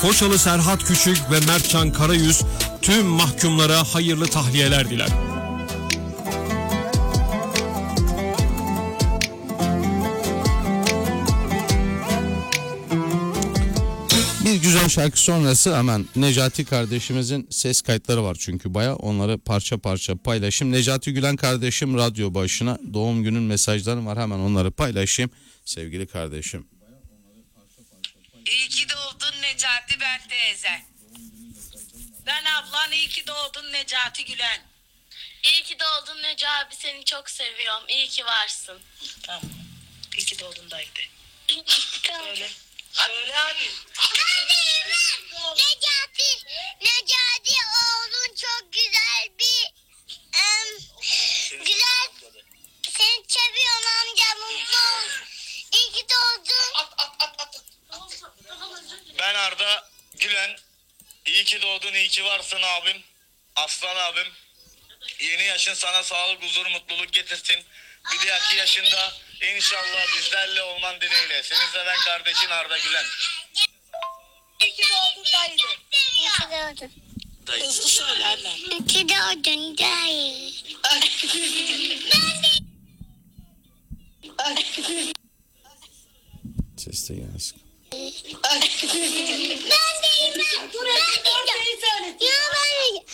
Foçalı Serhat Küçük ve Mertcan Karayüz tüm mahkumlara hayırlı tahliyeler diler. Bir güzel şarkı sonrası hemen Necati kardeşimizin ses kayıtları var çünkü baya, onları parça parça paylaşayım. Necati Gülen kardeşim radyo başına, doğum günün mesajları var, hemen onları paylaşayım sevgili kardeşim. İyi ki doğdun Necati, ben teyze. Ben ablan, iyi ki doğdun Necati Gülen. İyi ki doğdun Neco abi, seni çok seviyorum. İyi ki varsın. Tamam. İyi ki doğdun dayı de. Tamam. Söyle. Söyle hadi. Necati oğlun çok güzel bir güzel, seni seviyorum amca, mutlu ol. İyi ki doğdun. Ben Arda Gülen. İyi ki doğdun, iyi ki varsın abim. Aslan abim. Yeni yaşın sana sağlık, huzur, mutluluk getirsin. Bir dahaki yaşında inşallah bizlerle olman dileğiyle. Seni seven kardeşin Arda Gülen. İyi ki doğdun dayı de. İyi ki doğdun. Hızlı söyle anne. İyi ki doğdun dayı. Ses de gelsin. Ben değilim. Ya ben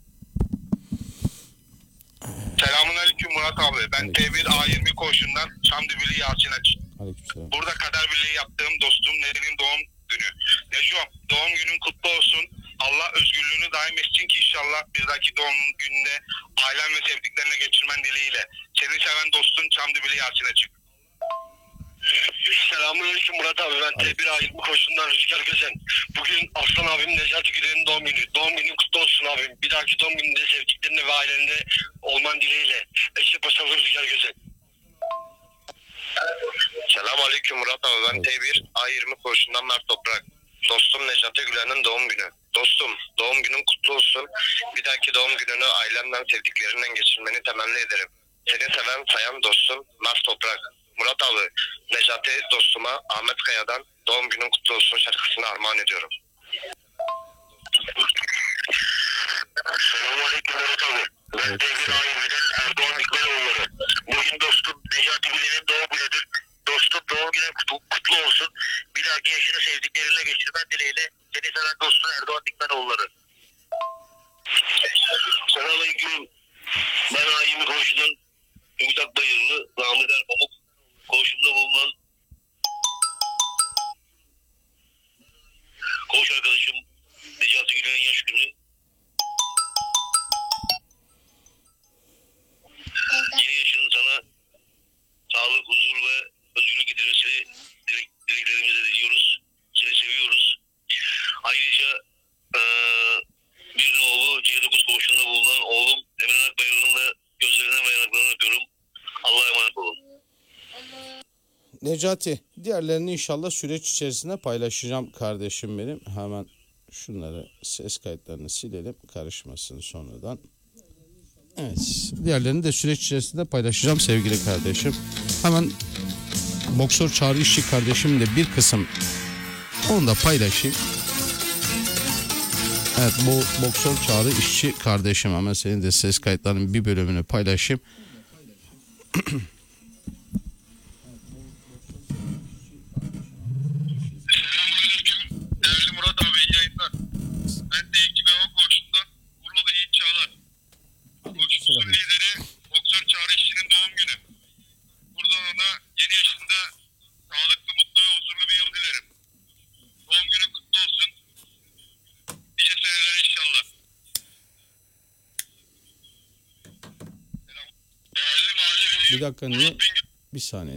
Selamünaleyküm Murat abi. Ben T1 A20 koğuşundan Çamdibili Yalçın Aç. Aleykümselam. Burada kader birliği yaptığım dostum Neri'nin doğum günü. Neşo, doğum günün kutlu olsun. Allah özgürlüğünü daim etsin ki inşallah bir dahaki doğum gününde ailen ve sevdiklerine geçirmen dileğiyle. Seni seven dostun Çamdibili Yalçın Açık. Selamünaleyküm Murat abi. Ben T1 A20 koğuşundan Rüzgar Gözen. Bugün Aslan abim Necati Gülen'in doğum günü. Doğum günün kutlu olsun abim. Bir dahaki doğum gününde sevdiklerine ve ailenle olman dileğiyle. Eşref Paşalı Rüzgar Gözen. Selamünaleyküm Murat abi. Ben T1 A20 koğuşundan Mert Toprak. Dostum Necati Gülen'in doğum günü. Dostum, doğum günün kutlu olsun. Bir dahaki doğum gününü ailenden, sevdiklerinden geçirmeni temenni ederim. Seni seven, sayan dostum Mert Toprak. Murat abi, Necati dostuma Ahmet Kaya'dan doğum günün kutlu olsun şarkısını armağan ediyorum. Selamünaleyküm Murat abi. Ben T1 A20'den Erdoğan İkbaloğulları. Bugün dostum Necati Gülen'in doğum günüdür. Dostum doğum günün kutlu olsun. Bir dahaki yaşını sevdiklerinle geçirmen dileğiyle. Seni seven dostum Erdoğan İkbaloğulları. Selamünaleyküm. Ben A20 koğuşundan Ümit Akbayırlı, Rahmet Erpamuk. Koğuşumda bulunan koğuş arkadaşım Necati Gülen'in yaş günü. Yeni yaşının sana sağlık, huzur ve özgürlük getirmesini dileklerimize diliyoruz. Seni seviyoruz. Ayrıca bir oğlu C9 koğuşunda bulunan oğlum Emre Akbayırlı'nın da gözlerinden ve yanaklarından öpüyorum. Allah'a emanet olun. Necati, diğerlerini inşallah süreç içerisinde paylaşacağım kardeşim benim. Hemen şunları, ses kayıtlarını silelim, karışmasın sonradan. Evet, diğerlerini de süreç içerisinde paylaşacağım sevgili kardeşim. Hemen boksör Çağrı İşçi kardeşimle bir kısım, onu da paylaşayım. Evet, bu boksör Çağrı İşçi kardeşim, hemen senin de ses kayıtlarının bir bölümünü paylaşayım. Selamünaleyküm. Değerli Murat abi, iyi yayınlar. Ben de ekip Eva koğuşundan Urlalı Yiğit Çağlar. Koğuşumuzun lideri boksör Çağrı İşçi'nin doğum günü. Buradan ona yeni yaşında sağlıklı, mutlu ve huzurlu bir yıl dilerim. Doğum günü kutlu olsun. Nice seneler inşallah. Selam. Değerli mahalle Bir dakika, niye? Bir saniye.